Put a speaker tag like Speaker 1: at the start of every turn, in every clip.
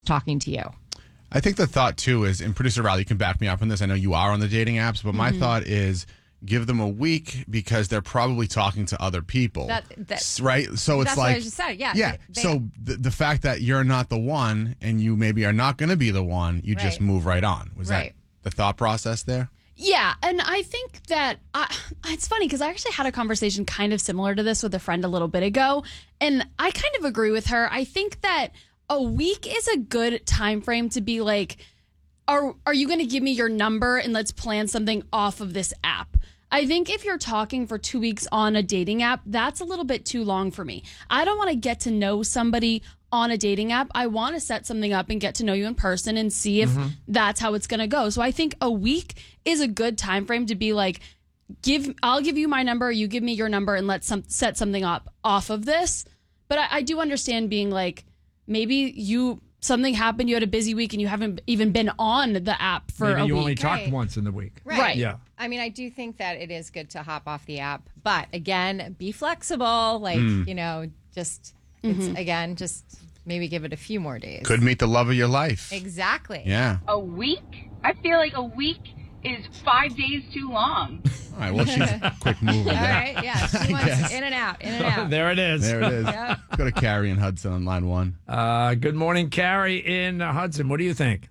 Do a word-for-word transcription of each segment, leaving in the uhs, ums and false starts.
Speaker 1: talking to you.
Speaker 2: I think the thought, too, is, and producer Riley, you can back me up on this. I know you are on the dating apps, but my mm-hmm. thought is give them a week because they're probably talking to other people. That, that, right? So it's
Speaker 1: that's
Speaker 2: like.
Speaker 1: What I just said. Yeah.
Speaker 2: Yeah. They, so the, the fact that you're not the one and you maybe are not going to be the one, you right. just move right on. Was right. that the thought process there?
Speaker 3: Yeah, and I think that I, it's funny because I actually had a conversation kind of similar to this with a friend a little bit ago, and I kind of agree with her. I think that a week is a good time frame to be like, are are you going to give me your number and let's plan something off of this app? I think if you're talking for two weeks on a dating app, that's a little bit too long for me. I don't want to get to know somebody on a dating app. I want to set something up and get to know you in person and see if mm-hmm. that's how it's going to go. So I think a week is a good time frame to be like, give. I'll give you my number, you give me your number, and let's some, set something up off of this. But I, I do understand being like, maybe you something happened, you had a busy week, and you haven't even been on the app for
Speaker 4: maybe
Speaker 3: a week.
Speaker 4: you only talked
Speaker 1: right.
Speaker 4: once in the week.
Speaker 1: Right.
Speaker 3: right.
Speaker 4: Yeah.
Speaker 1: I mean, I do think that it is good to hop off the app. But again, be flexible. Like, mm. you know, just, mm-hmm. it's, again, just maybe give it a few more days.
Speaker 2: Could meet the love of your life.
Speaker 1: Exactly.
Speaker 2: Yeah.
Speaker 5: A week? I feel like a week is five days too long.
Speaker 2: All right, well, she's a quick mover.
Speaker 1: All right, yeah. She wants in and out, in and out.
Speaker 4: There it is.
Speaker 2: There it is. Yep. Go to Carrie and Hudson on line one.
Speaker 4: Uh, good morning, Carrie in uh, Hudson. What do you think?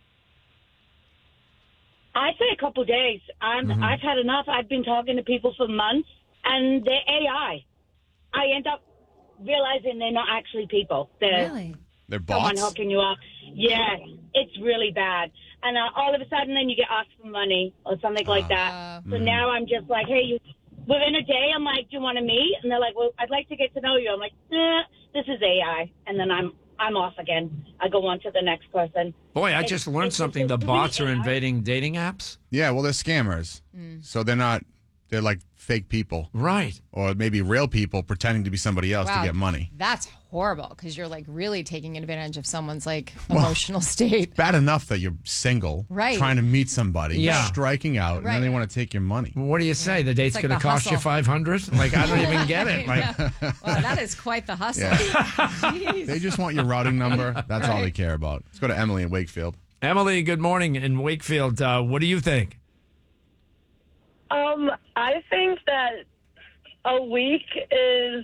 Speaker 6: I'd say a couple days. I'm, mm-hmm. I've had enough. I've been talking to people for months, and they're A I. I end up realizing they're not actually people. They're,
Speaker 1: really?
Speaker 2: They're bots?
Speaker 6: Someone hooking you up. Yeah, it's really bad. And uh, all of a sudden, then you get asked for money or something like that.
Speaker 1: Uh,
Speaker 6: so
Speaker 2: mm.
Speaker 6: now I'm just like, hey, you, within a day, I'm like, do you want to meet? And they're like, well, I'd like to get to know you. I'm like, eh, this is A I. And then I'm I'm off again. I go on to the next person.
Speaker 4: Boy, I
Speaker 6: it's,
Speaker 4: just learned
Speaker 6: it's,
Speaker 4: something.
Speaker 6: It's,
Speaker 4: the
Speaker 6: it's
Speaker 4: bots are
Speaker 6: A I.
Speaker 4: invading dating apps?
Speaker 2: Yeah, well, they're scammers. Mm. So they're not, they're like fake people.
Speaker 4: Right.
Speaker 2: Or maybe real people pretending to be somebody else
Speaker 1: wow,
Speaker 2: to get money.
Speaker 1: That's horrible because you're like really taking advantage of someone's like emotional well, state.
Speaker 2: Bad enough that you're single,
Speaker 1: right.
Speaker 2: trying to meet somebody,
Speaker 4: yeah.
Speaker 2: striking out, and
Speaker 1: right.
Speaker 2: then they want to take your money.
Speaker 4: Well, what do you say?
Speaker 1: Yeah.
Speaker 4: The date's
Speaker 1: like
Speaker 4: going to cost
Speaker 1: hustle.
Speaker 4: you five hundred dollars? Like, I don't even get it. Like,
Speaker 1: well, that is quite the hustle.
Speaker 2: Yeah. They just want your routing number. That's right. all they care about. Let's go to Emily in Wakefield.
Speaker 4: Emily, good morning in Wakefield. Uh, what do you think?
Speaker 7: Um, I think that a week is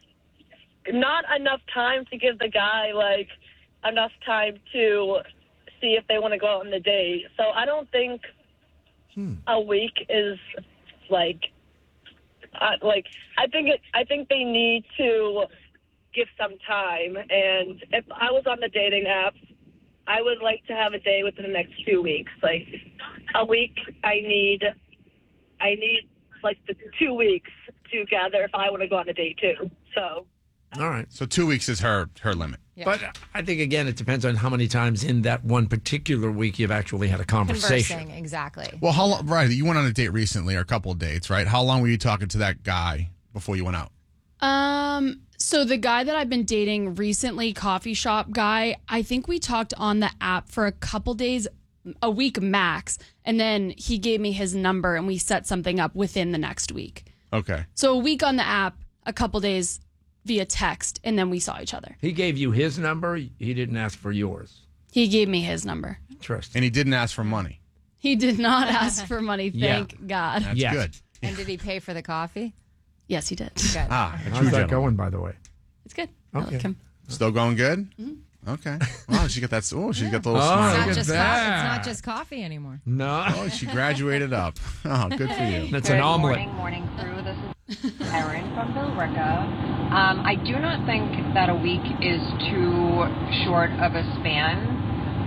Speaker 7: not enough time to give the guy, like, enough time to see if they want to go out on the date. So I don't think hmm. a week is, like, uh, like, I think it, I think they need to give some time. And if I was on the dating apps, I would like to have a day within the next two weeks. Like, a week, I need, I need, like, the two weeks to gather if I want to go on a date too. So,
Speaker 4: all right.
Speaker 2: So two weeks is her her limit.
Speaker 1: Yeah.
Speaker 4: But I think again, it depends on how many times in that one particular week you've actually had a conversation.
Speaker 1: Conversing, exactly.
Speaker 2: Well, how long? Right, you went on a date recently, or a couple of dates, right? How long were you talking to that guy before you went out?
Speaker 3: Um. So the guy that I've been dating recently, coffee shop guy, I think we talked on the app for a couple days, a week max, and then he gave me his number and we set something up within the next week.
Speaker 2: Okay.
Speaker 3: So a week on the app, a couple days via text, and then we saw each other.
Speaker 4: He gave you his number. He didn't ask for yours.
Speaker 3: He gave me his number.
Speaker 4: Interesting.
Speaker 2: And he didn't ask for money.
Speaker 3: He did not ask for money, thank
Speaker 4: yeah.
Speaker 3: God.
Speaker 2: That's
Speaker 4: yes.
Speaker 2: good.
Speaker 1: And did he pay for the coffee?
Speaker 3: Yes, he did.
Speaker 1: Good.
Speaker 2: Ah, a
Speaker 4: How's
Speaker 2: true
Speaker 4: that
Speaker 2: gentleman.
Speaker 4: going, by the way?
Speaker 3: It's good.
Speaker 4: Okay.
Speaker 3: I like him.
Speaker 2: Still going good?
Speaker 3: Mm-hmm.
Speaker 2: Okay. Wow, she got that. Oh, she got the little
Speaker 4: Oh,
Speaker 2: smile.
Speaker 1: It's
Speaker 4: look
Speaker 1: not,
Speaker 4: at
Speaker 1: just
Speaker 4: that.
Speaker 1: coffee, it's not just coffee anymore.
Speaker 4: No.
Speaker 2: Oh, she graduated up. Oh, good for you.
Speaker 4: That's
Speaker 5: Good
Speaker 4: an omelet.
Speaker 5: morning, morning crew. This is Erin from Billerica. Um, I do not think that a week is too short of a span.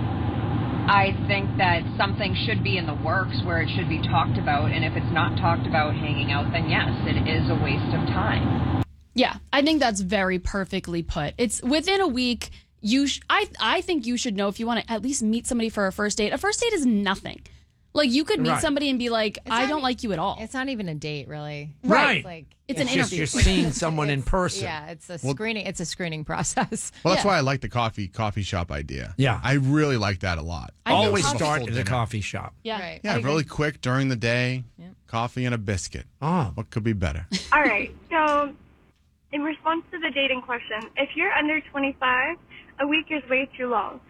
Speaker 5: I think that something should be in the works where it should be talked about, and if it's not talked about hanging out, then yes, it is a waste of time.
Speaker 3: Yeah, I think that's very perfectly put. It's within a week. You, sh- I, I think you should know if you want to at least meet somebody for a first date. A first date is nothing. Like you could meet
Speaker 4: Right.
Speaker 3: somebody and be like,
Speaker 1: It's
Speaker 3: I
Speaker 1: not-
Speaker 3: don't like you at all.
Speaker 1: It's not even a date, really.
Speaker 4: Right.
Speaker 1: It's like
Speaker 3: It's
Speaker 1: yeah.
Speaker 3: an
Speaker 4: It's just
Speaker 3: interview.
Speaker 4: you're seeing someone in
Speaker 1: It's-
Speaker 4: person.
Speaker 1: Yeah, it's a
Speaker 2: Well-
Speaker 1: screening. It's a screening process.
Speaker 2: Well, that's
Speaker 3: Yeah.
Speaker 2: why I like the coffee coffee shop idea.
Speaker 4: Yeah.
Speaker 2: I really like that a lot.
Speaker 3: I think
Speaker 4: Always
Speaker 3: coffee-
Speaker 4: start
Speaker 2: Full
Speaker 4: at a
Speaker 2: dinner.
Speaker 4: coffee shop.
Speaker 3: Yeah,
Speaker 1: Right.
Speaker 2: Yeah,
Speaker 3: I agree.
Speaker 2: really quick during the day. Coffee and a biscuit.
Speaker 4: Oh.
Speaker 2: What could be better?
Speaker 8: All right. So, in response to the dating question, if you're under twenty-five, a week is way too long.